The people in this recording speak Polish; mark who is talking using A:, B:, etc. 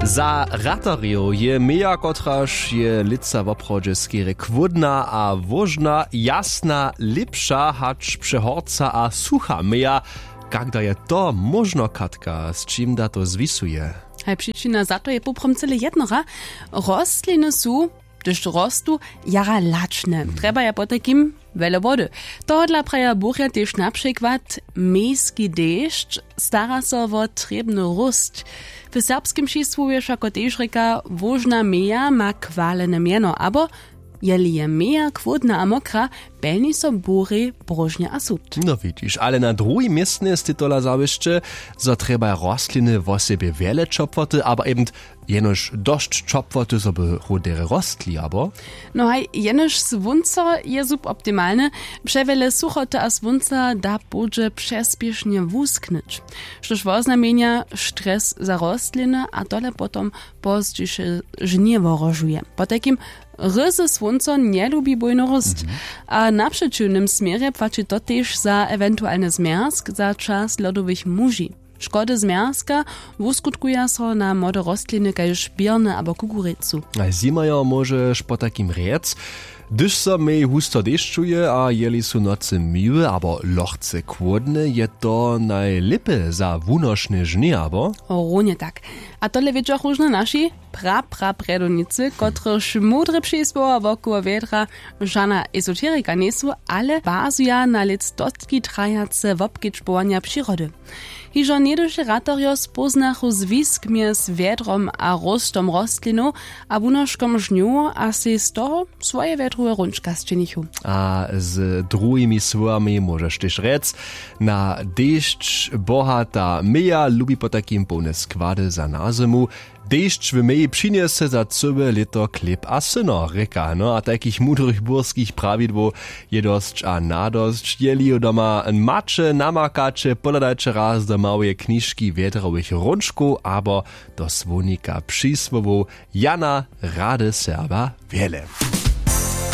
A: Za ratarjo je meja, kotraž je lica w obchodźe skiery kwudna a wożna, jasna, lepsza, hacz przehorca a sucha meja. Kagda je to možno, Katka, z čím da to zvisuje?
B: Hej, příčina za to je poprom celé jednora. Rostliny sú, když rostu, jara lačne. Treba je po takým veľa vody. Tohodla praja buchja tiež napríklad miejski dešť stará sa o trebný rust. W serbskim šístvu je všako tiež reka vožna meja ma kvalene mieno, abo jeli je meja kwodna a mokra, belni so bury, brožnja a sud.
A: No widzisz, ale na drugiej miestnie jest tytola zawieszcze, że treba rostliny w sobie wiele czopwoty, aber eben jenoż dość czopwoty, żeby chodere rostli, abo?
B: No hej, jenoż swunca je suboptimalne, przewele suchoty a swunca da budże przespiesznie wusknyć. Štož woznamienia stres za rostliny, a dole potom pozdzisze żniewo rożuje. Po takim ryzy swunco nie lubi bojno rust, a na przeciwnym smierze płaci to też za ewentualny zmierzk za czas lodowych muži. Szkody zmierzka wuskutkuja so na młode rostliny kaž birne abo kukurycu.
A: A zimajo możesz po takim rec, gdyż so mej husto deszczuje, a jeli su nocy miłe, abo lochce kłodne, je to najlepiej za wunoszne żnie, abo?
B: Runie tak. A tole wiedzą różne nasi predonicy, kotryż mądre przyjsło wokół wiedra żana esoteryka nie są, ale bazuja na lectotki trajace wobkiczbowania przyrody. Hižo nieduše ratarjo spoznachu zwisk między wiedrom a rostom rostlinu a wunoszkom żniu, a si z toho swoje wiedruje rączka zczynichu.
A: A z drugimi słowami możesz też rec, na deszcz bohata meja lubi po takim pełne składy za nazymu. Deszcz w meji przyniesie za całe leto chleb a syno, reka, no a takich mudrych burskich prawidło je dość a nadość, jeli doma macze, namakacze, poladajcie raz do małe kniżki wiedrowych rączków, abo do słonika przysłowu Jana Rady Serba wiele.